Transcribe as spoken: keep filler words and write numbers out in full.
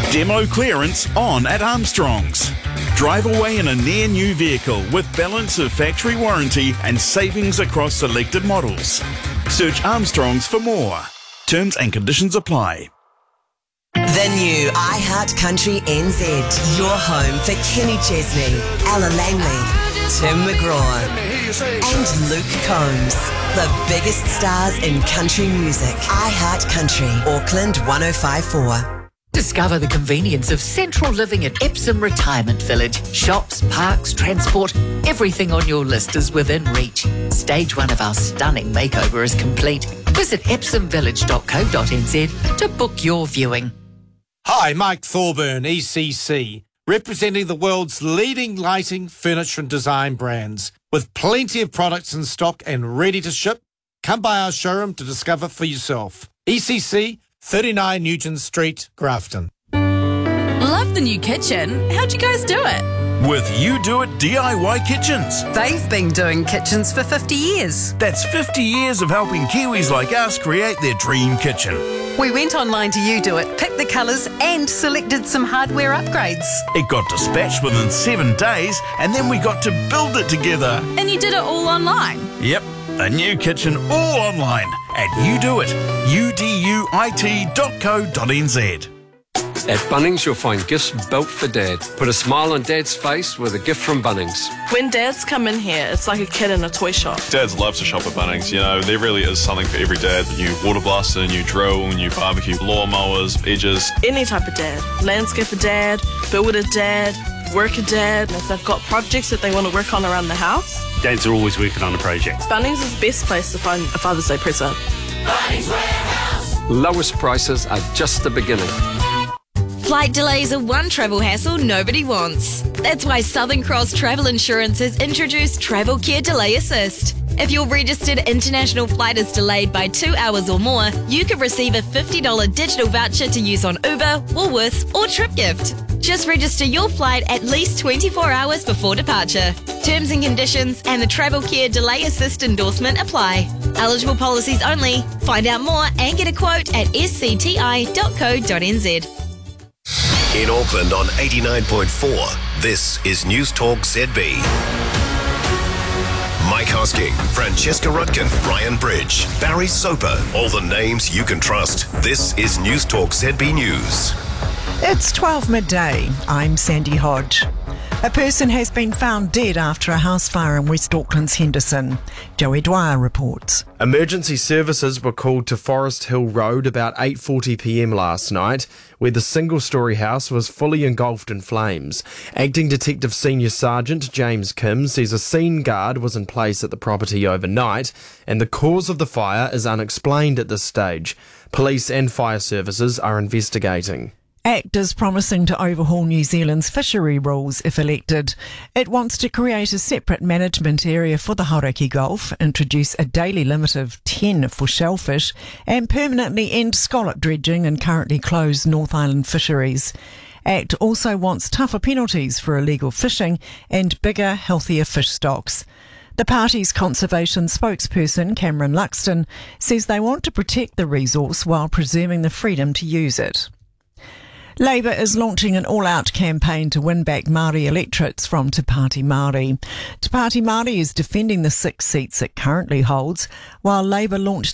Demo clearance on at Armstrong's. Drive away in a near new vehicle with balance of factory warranty and savings across selected models. Search Armstrong's for more. Terms and conditions apply. The new iHeart Country N Z. Your home for Kenny Chesney, Ella Langley, Tim McGraw and Luke Combs. The biggest stars in country music. iHeart Country, Auckland one oh five point four. Discover the convenience of central living at Epsom Retirement Village. Shops, parks, transport, everything on your list is within reach. Stage one of our stunning makeover is complete. Visit epsom village dot co dot n z to book your viewing. Hi, Mike Thorburn, E C C, representing the world's leading lighting, furniture and design brands. With plenty of products in stock and ready to ship, come by our showroom to discover for yourself. E C C, thirty-nine Nugent Street, Grafton. Love the new kitchen. How'd you guys do it? With You Do It D I Y Kitchens. They've been doing kitchens for fifty years. That's fifty years of helping Kiwis like us create their dream kitchen. We went online to You Do It, picked the colours and selected some hardware upgrades. It got dispatched within seven days and then we got to build it together. And you did it all online? Yep, a new kitchen all online at You Do It, U D U I T dot co dot n z. At Bunnings, you'll find gifts built for Dad. Put a smile on Dad's face with a gift from Bunnings. When dads come in here, it's like a kid in a toy shop. Dads love to shop at Bunnings. You know, there really is something for every dad. New water blaster, new drill, new barbecue, lawnmowers, edges. Any type of dad. Landscaper dad, builder dad, worker dad. And if they've got projects that they want to work on around the house. Dads are always working on a project. Bunnings is the best place to find a Father's Day present. Bunnings Warehouse. Lowest prices are just the beginning. Flight delays are one travel hassle nobody wants. That's why Southern Cross Travel Insurance has introduced Travel Care Delay Assist. If your registered international flight is delayed by two hours or more, you can receive a fifty dollars digital voucher to use on Uber, Woolworths or TripGift. Just register your flight at least twenty-four hours before departure. Terms and conditions and the Travel Care Delay Assist endorsement apply. Eligible policies only. Find out more and get a quote at s c t i dot co dot n z. In Auckland on eighty-nine point four, this is News Talk Z B. Mike Hosking, Francesca Rutkin, Ryan Bridge, Barry Soper, all the names you can trust. This is News Talk Z B News. It's twelve midday. I'm Sandy Hodge. A person has been found dead after a house fire in West Auckland's Henderson. Joey Dwyer reports. Emergency services were called to Forest Hill Road about eight forty p m last night, where the single-storey house was fully engulfed in flames. Acting Detective Senior Sergeant James Kim says a scene guard was in place at the property overnight, and the cause of the fire is unexplained at this stage. Police and fire services are investigating. ACT is promising to overhaul New Zealand's fishery rules if elected. It wants to create a separate management area for the Hauraki Gulf, introduce a daily limit of ten for shellfish, and permanently end scallop dredging in currently closed North Island fisheries. ACT also wants tougher penalties for illegal fishing and bigger, healthier fish stocks. The party's conservation spokesperson, Cameron Luxton, says they want to protect the resource while preserving the freedom to use it. Labour is launching an all-out campaign to win back Māori electorates from Te Pāti Māori. Te Pāti Māori is defending the six seats it currently holds, while Labour launched